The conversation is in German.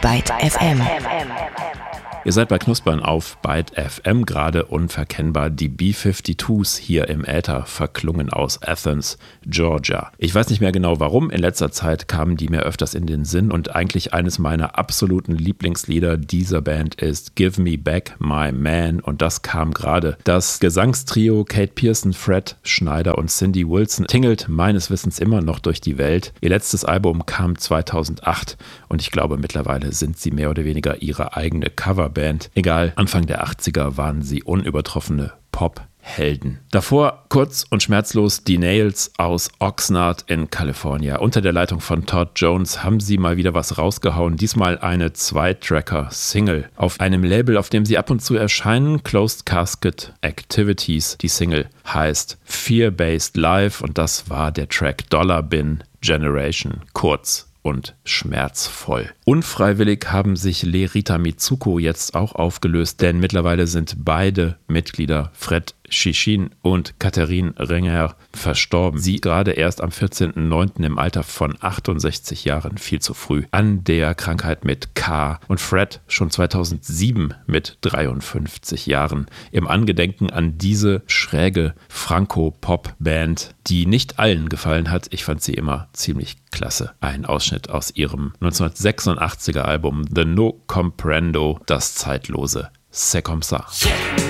Byte FM. Ihr seid bei Knuspern auf Byte FM, gerade unverkennbar die B-52s hier im Äther, verklungen aus Athens, Georgia. Ich weiß nicht mehr genau warum, in letzter Zeit kamen die mir öfters in den Sinn und eigentlich eines meiner absoluten Lieblingslieder dieser Band ist Give Me Back My Man und das kam gerade. Das Gesangstrio Kate Pierson, Fred Schneider und Cindy Wilson tingelt meines Wissens immer noch durch die Welt. Ihr letztes Album kam 2008 und ich glaube mittlerweile sind sie mehr oder weniger ihre eigene Coverband. Egal, Anfang der 80er waren sie unübertroffene Pop-Helden. Davor kurz und schmerzlos die Nails aus Oxnard in Kalifornien. Unter der Leitung von Todd Jones haben sie mal wieder was rausgehauen. Diesmal eine Zwei-Tracker-Single. Auf einem Label, auf dem sie ab und zu erscheinen, Closed Casket Activities. Die Single heißt Fear-Based Life und das war der Track Dollar Bin Generation. Kurz und schmerzvoll. Unfreiwillig haben sich Lerita Mitsuko jetzt auch aufgelöst, denn mittlerweile sind beide Mitglieder Fred Shichin und Catherine Renger verstorben. Sie gerade erst am 14.09. im Alter von 68 Jahren, viel zu früh, an der Krankheit mit K. Und Fred schon 2007 mit 53 Jahren. Im Angedenken an diese schräge Franco-Pop-Band, die nicht allen gefallen hat. Ich fand sie immer ziemlich klasse. Ein Ausschnitt aus ihrem 1986er Album The No Comprendo, das zeitlose C'est comme ça.